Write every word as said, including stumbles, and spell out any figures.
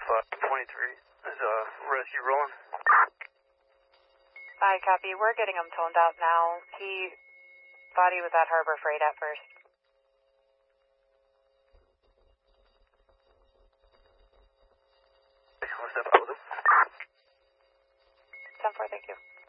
five twenty-three. Is uh, rescue rolling? I copy. We're getting him toned out now. He thought he was at Harbor Freight at first. What's that? ten four, thank you.